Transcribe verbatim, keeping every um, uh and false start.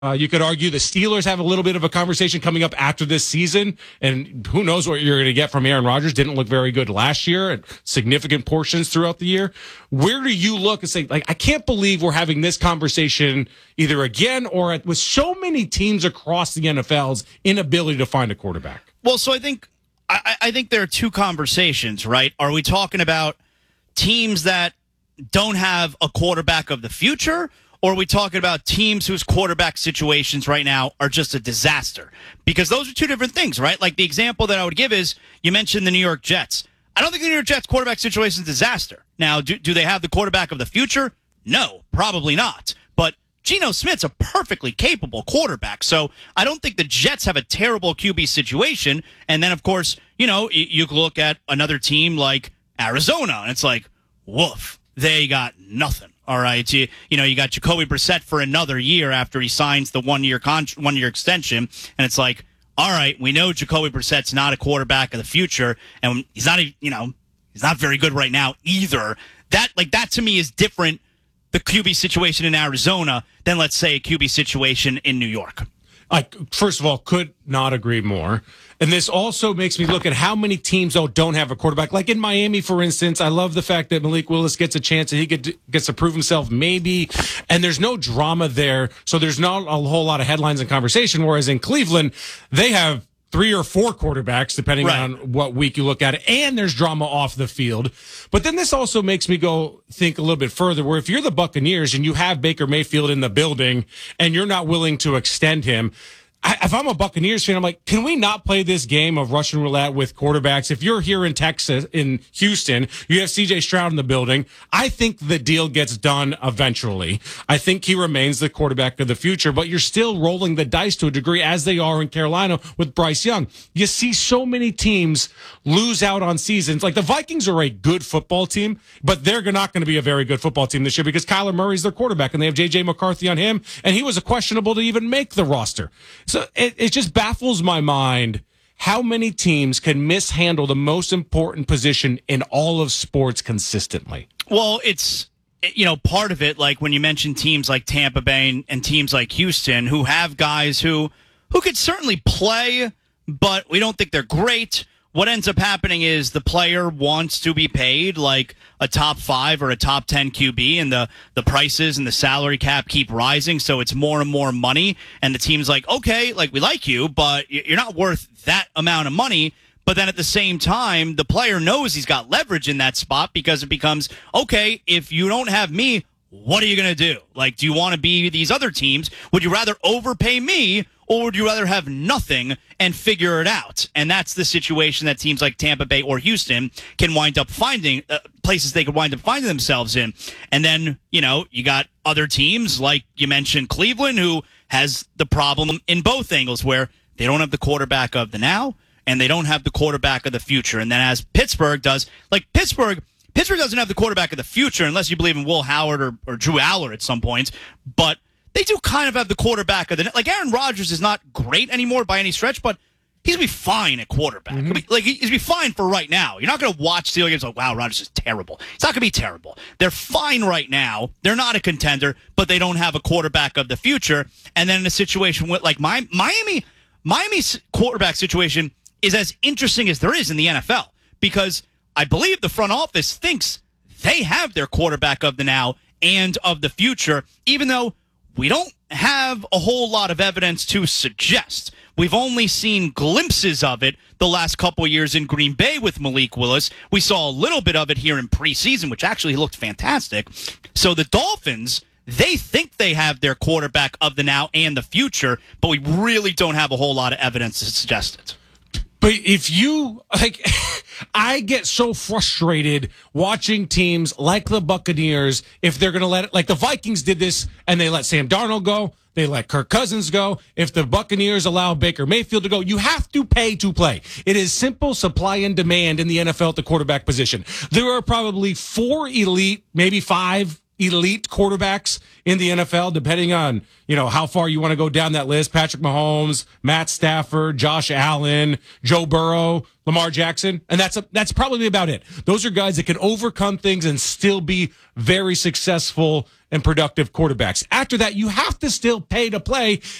Uh, you could argue the Steelers have a little bit of a conversation coming up after this season, and who knows what you're going to get from Aaron Rodgers. Didn't look very good last year at significant portions throughout the year. Where do you look and say, like, I can't believe we're having this conversation either again or at, with so many teams across the N F L's inability to find a quarterback? Well, so I think I, I think there are two conversations, right? Are we talking about teams that don't have a quarterback of the future? Or are we talking about teams whose quarterback situations right now are just a disaster? Because those are two different things, right? Like the example that I would give is you mentioned the New York Jets. I don't think the New York Jets quarterback situation is a disaster. Now, do, do they have the quarterback of the future? No, probably not. But Geno Smith's a perfectly capable quarterback. So I don't think the Jets have a terrible Q B situation. And then, of course, you know, you, you look at another team like Arizona, and it's like, woof, they got nothing. All right, you, you know, you got Jacoby Brissett for another year after he signs the one-year con- one-year extension, and it's like, all right, we know Jacoby Brissett's not a quarterback of the future, and he's not, you know, he's not very good right now either. That, like, that to me is different, the Q B situation in Arizona, than, let's say, a Q B situation in New York. I, first of all, could not agree more. And this also makes me look at how many teams, though, don't have a quarterback. Like in Miami, for instance, I love the fact that Malik Willis gets a chance and he get, gets to prove himself maybe. And there's no drama there. So there's not a whole lot of headlines and conversation. Whereas in Cleveland, they have three or four quarterbacks, depending right. on what week you look at it. And there's drama off the field. But then this also makes me go think a little bit further, where if you're the Buccaneers and you have Baker Mayfield in the building and you're not willing to extend him, I, if I'm a Buccaneers fan, I'm like, can we not play this game of Russian roulette with quarterbacks? If you're here in Texas, in Houston, you have C J Stroud in the building. I think the deal gets done eventually. I think he remains the quarterback of the future, but you're still rolling the dice to a degree, as they are in Carolina with Bryce Young. You see so many teams lose out on seasons. Like the Vikings are a good football team, but they're not going to be a very good football team this year because Kyler Murray's their quarterback, and they have J J McCarthy on him, and he was questionable to even make the roster. So it, it just baffles my mind how many teams can mishandle the most important position in all of sports consistently. Well, it's, you know, part of it, like when you mention teams like Tampa Bay and teams like Houston who have guys who, who could certainly play, but we don't think they're great. What ends up happening is the player wants to be paid like a top five or a top ten Q B, and the, the prices and the salary cap keep rising, so it's more and more money, and the team's like, okay, like, we like you, but you're not worth that amount of money. But then at the same time, the player knows he's got leverage in that spot because it becomes, okay, if you don't have me, what are you going to do? Like, do you want to be these other teams? Would you rather overpay me, or would you rather have nothing and figure it out? And that's the situation that teams like Tampa Bay or Houston can wind up finding, uh, places they could wind up finding themselves in. And then, you know, you got other teams like you mentioned Cleveland, who has the problem in both angles, where they don't have the quarterback of the now and they don't have the quarterback of the future. And then as Pittsburgh does, like Pittsburgh, Pittsburgh doesn't have the quarterback of the future unless you believe in Will Howard or, or Drew Aller at some points, but they do kind of have the quarterback of the, like Aaron Rodgers is not great anymore by any stretch, but he's going to be fine at quarterback. Mm-hmm. Be, like, he's going to be fine for right now. You're not going to watch Steelers games like, wow, Rodgers is terrible. It's not going to be terrible. They're fine right now. They're not a contender, but they don't have a quarterback of the future. And then in a situation with, like, my, Miami, Miami's quarterback situation is as interesting as there is in the N F L, because I believe the front office thinks they have their quarterback of the now and of the future, even though we don't have a whole lot of evidence to suggest. We've only seen glimpses of it the last couple of years in Green Bay with Malik Willis. We saw a little bit of it here in preseason, which actually looked fantastic. So the Dolphins, they think they have their quarterback of the now and the future, but we really don't have a whole lot of evidence to suggest it. But if you, like, I get so frustrated watching teams like the Buccaneers, if they're going to let it, like the Vikings did this and they let Sam Darnold go, they let Kirk Cousins go. If the Buccaneers allow Baker Mayfield to go, you have to pay to play. It is simple supply and demand in the N F L at the quarterback position. There are probably four elite, maybe five elite quarterbacks in the N F L, depending on, you know, how far you want to go down that list. Patrick Mahomes, Matt Stafford, Josh Allen, Joe Burrow, Lamar Jackson. And that's a, that's probably about it. Those are guys that can overcome things and still be very successful and productive quarterbacks. After that, you have to still pay to play.